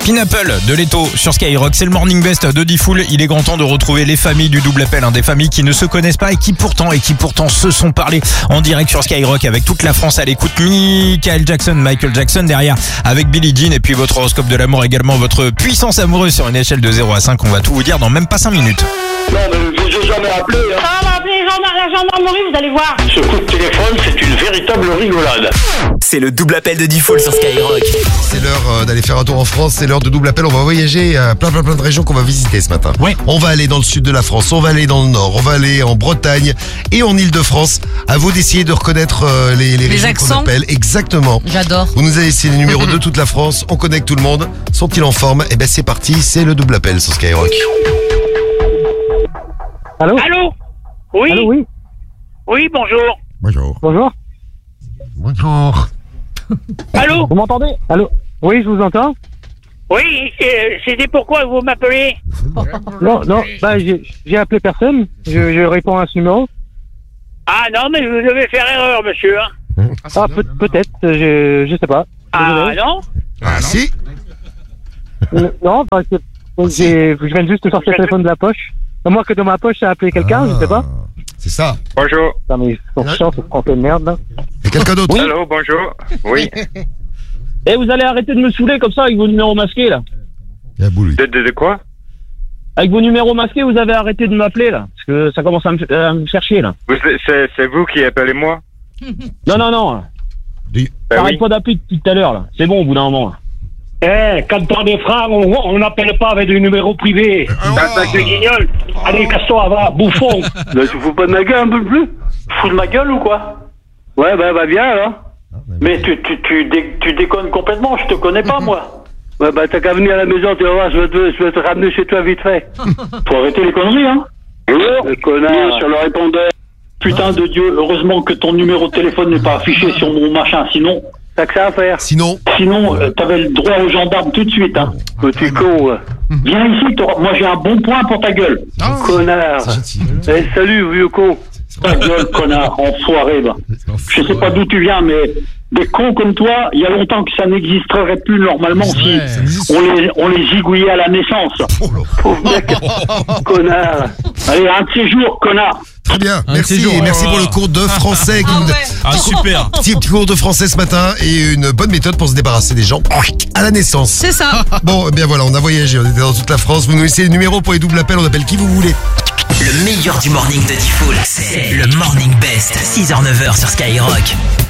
Pineapple de Leto sur Skyrock, c'est le Morning Best de Diffoul. Il est grand temps de retrouver les familles du double appel, des familles qui ne se connaissent pas et qui pourtant se sont parlé en direct sur Skyrock avec toute la France à l'écoute. Michael Jackson derrière avec Billie Jean et puis votre horoscope de l'amour également, votre puissance amoureuse sur une échelle de 0 à 5. On va tout vous dire dans même pas 5 minutes. Non mais j'ai jamais appelé hein. Ça va appeler la gendarmerie, vous allez voir. Ce coup de téléphone c'est une véritable rigolade. C'est le double appel de Diffoul sur Skyrock. C'est l'heure d'aller faire un tour en France, c'est l'heure de double appel. On va voyager à plein de régions qu'on va visiter ce matin. Ouais. On va aller dans le sud de la France, on va aller dans le nord, on va aller en Bretagne et en Île-de-France. À vous d'essayer de reconnaître les régions accents. qu'on appelle. Exactement. J'adore. Vous nous avez laissé les numéros de toute la France, on connecte tout le monde. Sont-ils en forme? Eh ben c'est parti, c'est le double appel sur Skyrock. Allô? Allô? Oui? Allô, oui. Oui, bonjour. Bonjour. Bonjour. Bonjour. Allô? Vous m'entendez? Allô? Oui, je vous entends. Oui, c'était pourquoi vous m'appelez? Non, bah j'ai appelé personne. Je réponds à ce numéro. Ah non, mais vous devez faire erreur, monsieur. Hein. Ah, peut-être, je sais pas. Ah Désolé. non? Ah si. Non, parce que je viens juste de sortir le téléphone de la poche. À moins que dans ma poche, ça a appelé quelqu'un, je sais pas. C'est ça. Bonjour. Non, mais ils sont chiants, ce français de merde, là. Et quelqu'un d'autre? Allô, bonjour. Oui. Eh, vous allez arrêter de me saouler comme ça avec vos numéros masqués, là. Il y a boule. De quoi? Avec vos numéros masqués, vous avez arrêté de m'appeler, là. Parce que ça commence à me faire chier, là. C'est vous qui appelez moi? Non. Arrête pas d'appeler depuis tout à l'heure, là. C'est bon, au bout d'un moment, là. Quand on est frères, on n'appelle pas avec des numéros privés. Avec des guignols. Allez, casse-toi, va, bouffon. Tu fous pas de ma gueule un peu plus? Fous de ma gueule ou quoi? Ouais, bah bien, là. Mais tu déconnes complètement, je te connais pas, moi. Ouais, bah t'as qu'à venir à la maison, tu vas voir, je vais te ramener chez toi vite fait. Faut arrêter les conneries, hein. Le connard. Sur le répondeur. Putain de Dieu, heureusement que ton numéro de téléphone n'est pas affiché sur mon machin, sinon... T'as que ça à faire. Sinon, T'avais le droit aux gendarmes tout de suite, hein. Petit con. Viens ici, moi j'ai un bon point pour ta gueule. Connard. Salut, vieux con. Ta gueule, connard, enfoiré, va. Je sais pas d'où tu viens, mais des cons comme toi, il y a longtemps que ça n'existerait plus normalement si on les zigouillait à la naissance. Pauvre mec. Connard. Allez, un de ces jours, connard. très bien. Merci pour le cours de français. Super. Petit cours de français ce matin et une bonne méthode pour se débarrasser des gens à la naissance. C'est ça. Bon, eh bien voilà, on a voyagé, on était dans toute la France. Vous nous laissez les numéros pour les doubles appels, on appelle qui vous voulez. Le meilleur du morning de Diffoul, c'est le Morning Best, 6h-9h sur Skyrock.